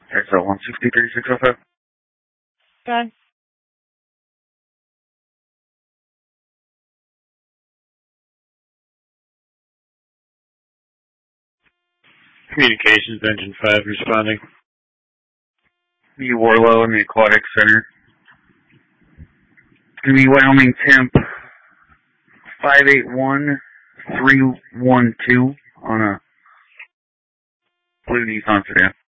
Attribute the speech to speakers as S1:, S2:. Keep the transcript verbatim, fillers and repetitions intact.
S1: X L one sixty-three six oh five.
S2: Okay.
S3: Communications, Engine five responding.
S1: The Warlow in the Aquatic Center. It's going to be Wyoming temp five eight one three one two on a blue Nissan sedan.